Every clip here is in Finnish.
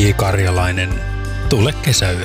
J. Karjalainen, tule kesäyö.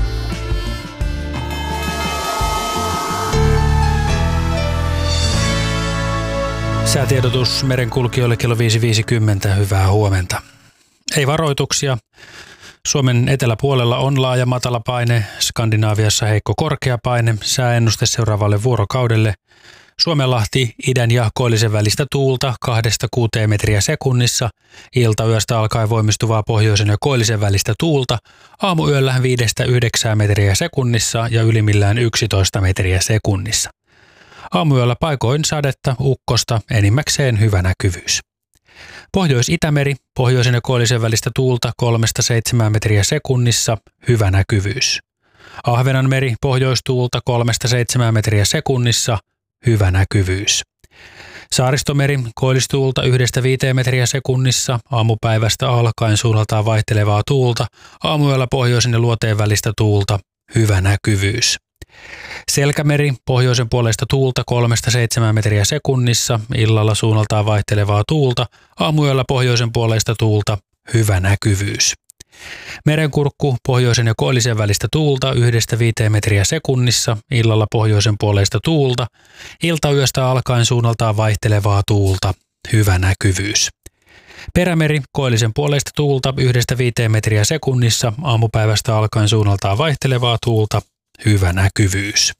Säätiedotus merenkulkijoille kello 5.50. Hyvää huomenta. Ei varoituksia. Suomen eteläpuolella on laaja matalapaine, Skandinaaviassa heikko korkeapaine, sääennuste seuraavalle vuorokaudelle. Suomenlahti idän ja koillisen välistä tuulta 2-6 metriä sekunnissa, iltayöstä alkaen voimistuvaa pohjoisen ja koillisen välistä tuulta, aamuyöllä 5-9 metriä sekunnissa ja ylimmillään 11 metriä sekunnissa. Aamuyöllä paikoin sadetta, ukkosta, enimmäkseen hyvä näkyvyys. Pohjois-Itämeri, pohjoisen ja koillisen välistä tuulta 3-7 metriä sekunnissa, hyvä näkyvyys. Ahvenanmeri, pohjoistuulta 3-7 metriä sekunnissa, hyvä näkyvyys. Saaristomeri, koillistuulta 1-5 metriä sekunnissa, aamupäivästä alkaen suunnaltaan vaihtelevaa tuulta, aamuyöllä pohjoisen ja luoteen välistä tuulta, hyvä näkyvyys. Selkämeri, pohjoisen puolesta tuulta 3-7 metriä sekunnissa, illalla suunnaltaan vaihtelevaa tuulta, aamuyöllä pohjoisen puolesta tuulta, hyvä näkyvyys. Merenkurkku, pohjoisen ja koillisen välistä tuulta 1-5 metriä sekunnissa, illalla pohjoisen puolesta tuulta, iltayöstä alkaen suunnaltaan vaihtelevaa tuulta, hyvä näkyvyys. Perämeri, koillisen puolesta tuulta 1-5 metriä sekunnissa, aamupäivästä alkaen suunnaltaan vaihtelevaa tuulta, hyvä näkyvyys.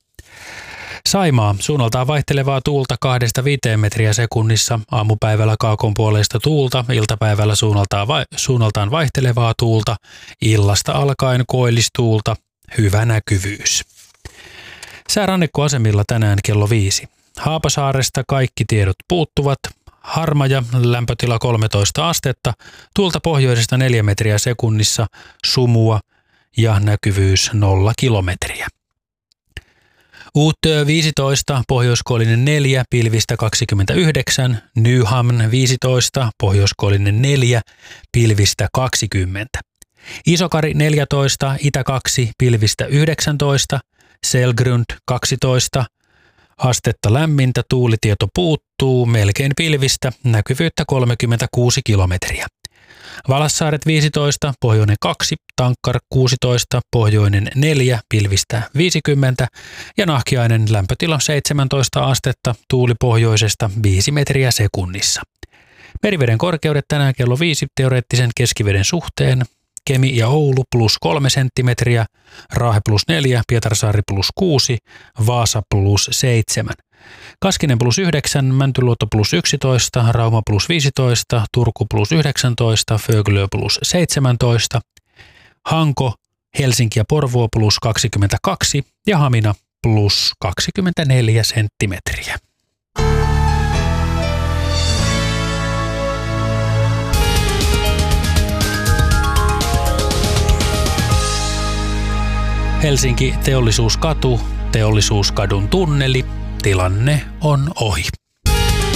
Saimaa, suunnaltaan vaihtelevaa tuulta 2-5 metriä sekunnissa, aamupäivällä kaakon puoleista tuulta, iltapäivällä suunnaltaan vaihtelevaa tuulta, illasta alkaen koillistuulta, hyvä näkyvyys. Säärannikkoasemilla tänään kello 5. Haapasaaresta kaikki tiedot puuttuvat, Harmaja, lämpötila 13 astetta, tuulta pohjoisesta 4 metriä sekunnissa, sumua ja näkyvyys 0 kilometriä. Uutö 15, pohjoiskoillinen 4, pilvistä 29, Nyhamn 15, pohjoiskoillinen 4, pilvistä 20. Isokari 14, itä 2, pilvistä 19, Selgrund 12, astetta lämmintä, tuulitieto puuttuu, melkein pilvistä, näkyvyyttä 36 kilometriä. Valassaaret 15, pohjoinen 2, Tankkar 16, pohjoinen 4, pilvistä 50 ja Nahkiainen lämpötila 17 astetta, tuuli pohjoisesta 5 metriä sekunnissa. Meriveden korkeudet tänään kello 5 teoreettisen keskiveden suhteen, Kemi ja Oulu +3 senttimetriä, Raahe +4, Pietarsaari +6, Vaasa +7. Kaskinen +9, Mäntyluoto +11, Rauma +15, Turku +19, Föglö +17, Hanko, Helsinki ja Porvoo +22 ja Hamina +24 senttimetriä. Helsinki Teollisuuskatu, Teollisuuskadun tunneli, tilanne on ohi.